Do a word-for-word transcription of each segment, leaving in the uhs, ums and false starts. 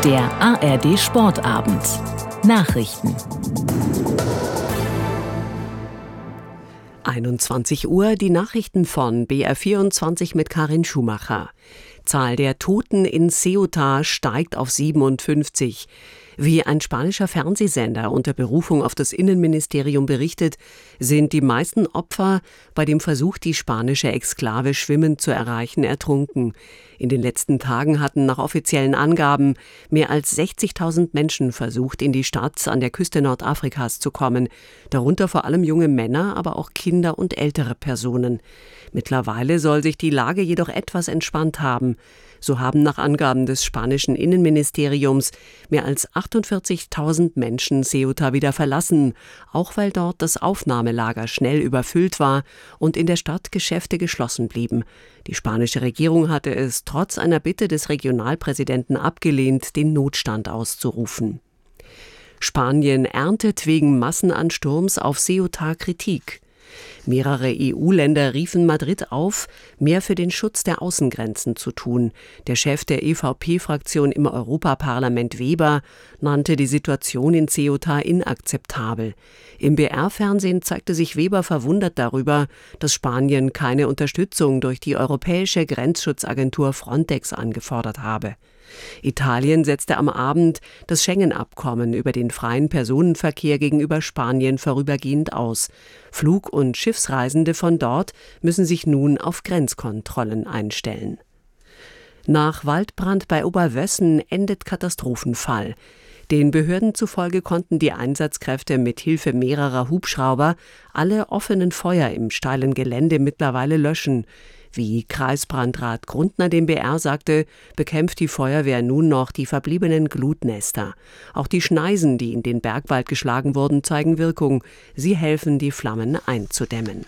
Der A R D Sportabend. Nachrichten. einundzwanzig Uhr, die Nachrichten von B R vierundzwanzig mit Karin Schumacher. Zahl der Toten in Ceuta steigt auf siebenundfünfzig. Wie ein spanischer Fernsehsender unter Berufung auf das Innenministerium berichtet, sind die meisten Opfer bei dem Versuch, die spanische Exklave schwimmend zu erreichen, ertrunken. In den letzten Tagen hatten nach offiziellen Angaben mehr als sechzigtausend Menschen versucht, in die Stadt an der Küste Nordafrikas zu kommen, darunter vor allem junge Männer, aber auch Kinder und ältere Personen. Mittlerweile soll sich die Lage jedoch etwas entspannt haben. So haben nach Angaben des spanischen Innenministeriums mehr als achtundvierzigtausend Menschen Ceuta wieder verlassen, auch weil dort das Aufnahmelager schnell überfüllt war und in der Stadt Geschäfte geschlossen blieben. Die spanische Regierung hatte es trotz einer Bitte des Regionalpräsidenten abgelehnt, den Notstand auszurufen. Spanien erntet wegen Massenansturms auf Ceuta Kritik. Mehrere E U-Länder riefen Madrid auf, mehr für den Schutz der Außengrenzen zu tun. Der Chef der E V P-Fraktion im Europaparlament, Weber, nannte die Situation in Ceuta inakzeptabel. Im B R-Fernsehen zeigte sich Weber verwundert darüber, dass Spanien keine Unterstützung durch die europäische Grenzschutzagentur Frontex angefordert habe. Italien setzte am Abend das Schengen-Abkommen über den freien Personenverkehr gegenüber Spanien vorübergehend aus. Flug- und Schiffsreisende von dort müssen sich nun auf Grenzkontrollen einstellen. Nach Waldbrand bei Oberwössen endet Katastrophenfall. Den Behörden zufolge konnten die Einsatzkräfte mit Hilfe mehrerer Hubschrauber alle offenen Feuer im steilen Gelände mittlerweile löschen. Wie Kreisbrandrat Grundner dem B R sagte, bekämpft die Feuerwehr nun noch die verbliebenen Glutnester. Auch die Schneisen, die in den Bergwald geschlagen wurden, zeigen Wirkung. Sie helfen, die Flammen einzudämmen.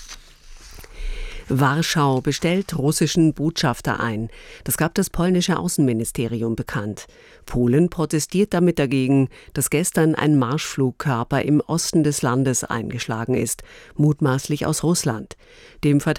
Warschau bestellt russischen Botschafter ein. Das gab das polnische Außenministerium bekannt. Polen protestiert damit dagegen, dass gestern ein Marschflugkörper im Osten des Landes eingeschlagen ist, mutmaßlich aus Russland. Dem